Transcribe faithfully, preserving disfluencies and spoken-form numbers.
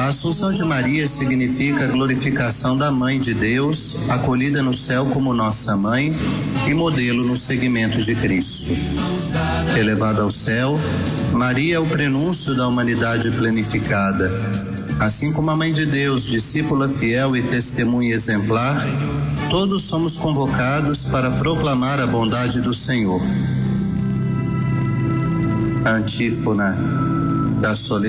A Assunção de Maria significa a glorificação da Mãe de Deus, acolhida no céu como nossa mãe e modelo no seguimento de Cristo. Elevada ao céu, Maria é o prenúncio da humanidade planificada. Assim como a Mãe de Deus, discípula fiel e testemunha exemplar, todos somos convocados para proclamar a bondade do Senhor. A antífona da solenidade